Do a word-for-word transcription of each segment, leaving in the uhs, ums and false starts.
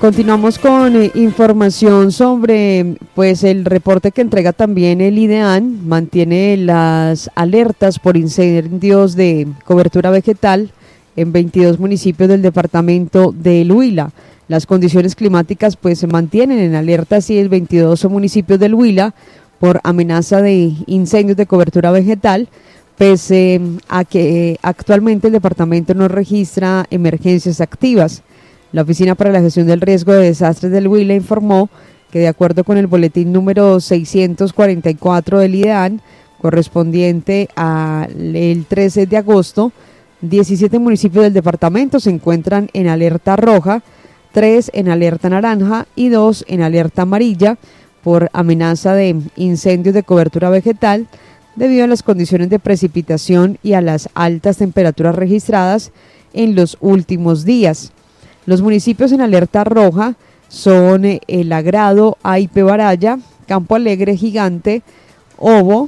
Continuamos con eh, información sobre pues el reporte que entrega también el IDEAN. Mantiene las alertas por incendios de cobertura vegetal en veintidós municipios del departamento del Huila. Las condiciones climáticas pues se mantienen en alerta así en veintidós municipios del Huila por amenaza de incendios de cobertura vegetal, pese a que actualmente el departamento no registra emergencias activas. La Oficina para la Gestión del Riesgo de Desastres del Huila informó que de acuerdo con el boletín número seiscientos cuarenta y cuatro del IDEAN, correspondiente al trece de agosto, diecisiete municipios del departamento se encuentran en alerta roja, tres en alerta naranja y dos en alerta amarilla por amenaza de incendios de cobertura vegetal debido a las condiciones de precipitación y a las altas temperaturas registradas en los últimos días. Los municipios en alerta roja son El Agrado, Aipe, Baraya, Campo Alegre, Gigante, Obo,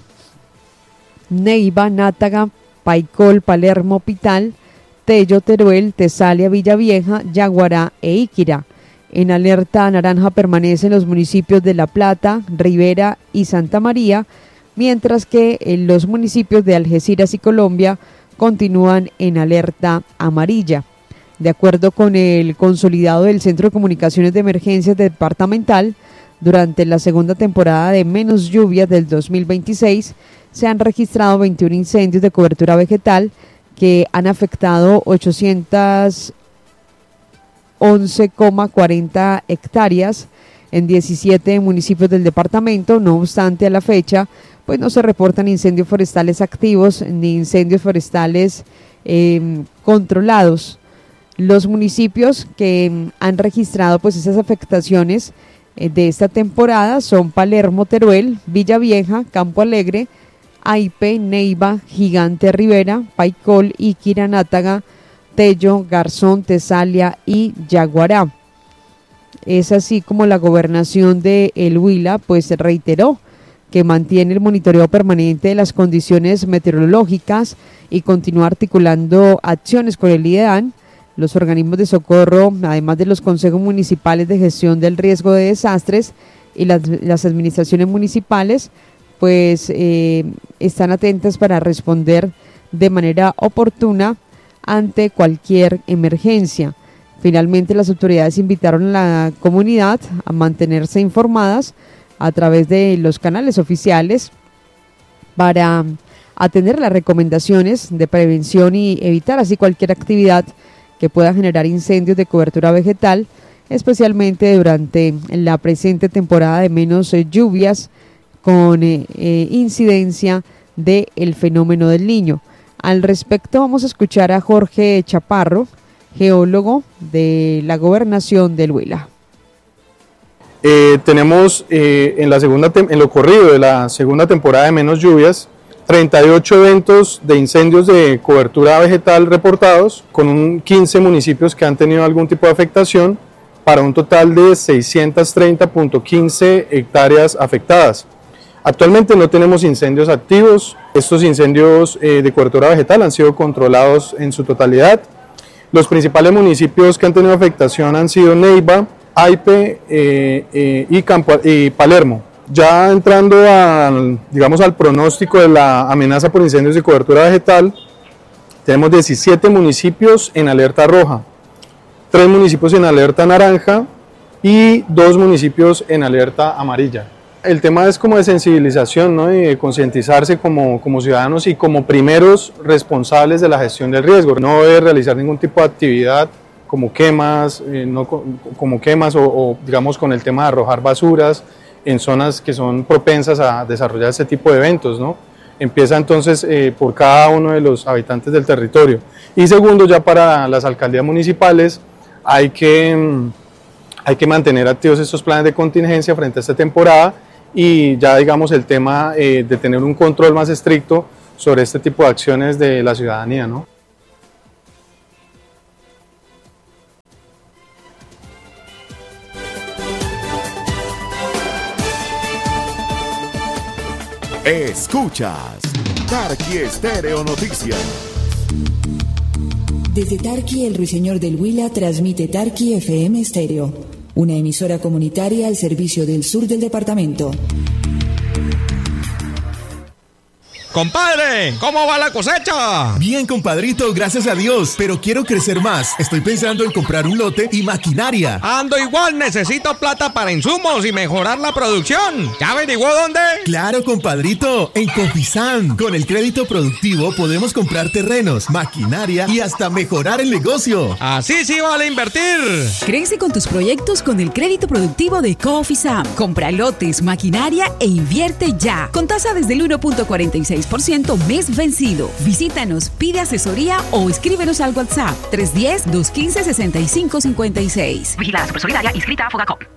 Neiva, Nátaga, Paicol, Palermo, Pital, Tello, Teruel, Tesalia, Villavieja, Yaguará e Iquirá. En alerta naranja permanecen los municipios de La Plata, Rivera y Santa María, mientras que en los municipios de Algeciras y Colombia continúan en alerta amarilla. De acuerdo con el consolidado del Centro de Comunicaciones de Emergencias Departamental, durante la segunda temporada de menos lluvias del dos mil veintiséis se han registrado veintiún incendios de cobertura vegetal que han afectado ochocientas once coma cuarenta hectáreas en diecisiete municipios del departamento. No obstante, a la fecha, pues no se reportan incendios forestales activos ni incendios forestales eh, controlados. Los municipios que han registrado pues esas afectaciones eh, de esta temporada son Palermo, Teruel, Villavieja, Campo Alegre, Aipe, Neiva, Gigante, Rivera, Paicol, Iquirá, Nátaga, Tello, Garzón, Tesalia y Yaguará. Es así como la gobernación de El Huila pues reiteró que mantiene el monitoreo permanente de las condiciones meteorológicas y continúa articulando acciones con el IDEAN, los organismos de socorro, además de los consejos municipales de gestión del riesgo de desastres y las, las administraciones municipales, pues eh, están atentas para responder de manera oportuna ante cualquier emergencia. Finalmente, las autoridades invitaron a la comunidad a mantenerse informadas a través de los canales oficiales para atender las recomendaciones de prevención y evitar así cualquier actividad que pueda generar incendios de cobertura vegetal, especialmente durante la presente temporada de menos eh, lluvias con eh, eh, incidencia del fenómeno del Niño. Al respecto vamos a escuchar a Jorge Chaparro, geólogo de la gobernación del Huila. Eh, tenemos eh, en, la segunda tem- en lo corrido de la segunda temporada de menos lluvias, treinta y ocho eventos de incendios de cobertura vegetal reportados, con un quince municipios que han tenido algún tipo de afectación, para un total de seiscientos treinta punto quince hectáreas afectadas. Actualmente no tenemos incendios activos. Estos incendios eh, de cobertura vegetal han sido controlados en su totalidad. Los principales municipios que han tenido afectación han sido Neiva, Aipe eh, eh, y, Campo, y Palermo. Ya entrando al, digamos, al pronóstico de la amenaza por incendios de cobertura vegetal, tenemos diecisiete municipios en alerta roja, tres municipios en alerta naranja y dos municipios en alerta amarilla. El tema es como de sensibilización, ¿no? Y de concientizarse como, como ciudadanos y como primeros responsables de la gestión del riesgo. No debe realizar ningún tipo de actividad como quemas, eh, no, como quemas o, o digamos con el tema de arrojar basuras en zonas que son propensas a desarrollar este tipo de eventos, ¿no? Empieza entonces eh, por cada uno de los habitantes del territorio. Y segundo, ya para las alcaldías municipales hay que, hay que mantener activos estos planes de contingencia frente a esta temporada y ya digamos el tema eh, de tener un control más estricto sobre este tipo de acciones de la ciudadanía, ¿no? Escuchas Tarqui Estéreo Noticias. Desde Tarqui, el Ruiseñor del Huila transmite Tarqui F M Estéreo. una emisora comunitaria al servicio del sur del departamento. ¡Compadre! ¿Cómo va la cosecha? Bien, compadrito, gracias a Dios. Pero quiero crecer más. Estoy pensando en comprar un lote y maquinaria. Ando igual, necesito plata para insumos y mejorar la producción. ¿Ya averiguó dónde? Claro, compadrito, en Cofisan. Con el crédito productivo podemos comprar terrenos, maquinaria y hasta mejorar el negocio. Así sí vale invertir. Crece con tus proyectos con el crédito productivo de Cofisan. Compra lotes, maquinaria e invierte ya. Con tasa desde el uno punto cuarenta y seis por ciento mes vencido. Visítanos, pide asesoría o escríbenos al WhatsApp tres uno cero, dos uno cinco, seis cinco cinco seis. Vigilada Supersolidaria inscrita a Fogacop.